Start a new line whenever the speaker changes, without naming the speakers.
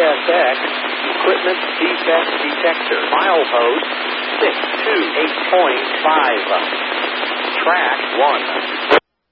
CSX Equipment Defect Detector. Milepost 628.5. Track 1.